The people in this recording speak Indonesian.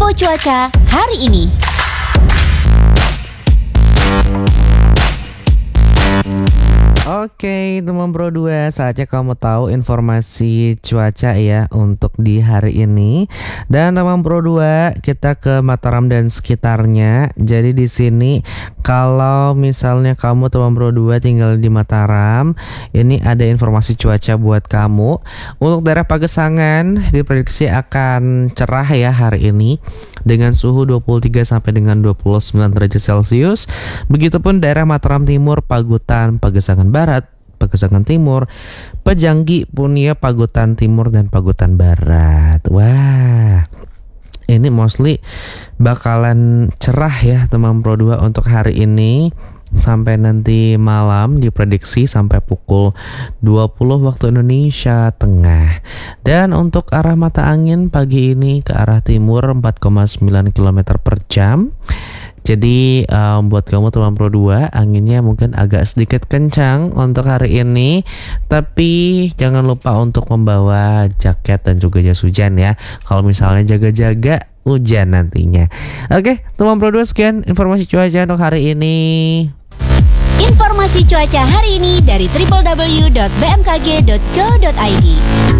Info cuaca hari ini. Oke, teman Pro 2, saatnya kamu tahu informasi cuaca ya untuk di hari ini. Dan teman Pro 2, kita ke Mataram dan sekitarnya. Jadi di sini kalau misalnya kamu teman Pro 2 tinggal di Mataram, ini ada informasi cuaca buat kamu. Untuk daerah Pagesangan diprediksi akan cerah ya hari ini dengan suhu 23 sampai dengan 29 derajat Celcius. Begitupun daerah Mataram Timur, Pagutan, Pagesangan Barat, Pagesangan Timur, Pejanggi, Punia, Pagutan Timur, dan Pagutan Barat. Wah, ini mostly bakalan cerah ya teman Pro 2 untuk hari ini. Sampai nanti malam diprediksi sampai pukul 20 waktu Indonesia Tengah. Dan untuk arah mata angin pagi ini ke arah timur 4,9 km per jam. Jadi buat kamu teman Pro 2, anginnya mungkin agak sedikit kencang untuk hari ini. Tapi jangan lupa untuk membawa jaket dan juga jas hujan ya, kalau misalnya jaga-jaga hujan nantinya. Oke, teman Pro 2, sekian informasi cuaca untuk hari ini. Informasi cuaca hari ini dari www.bmkg.go.id.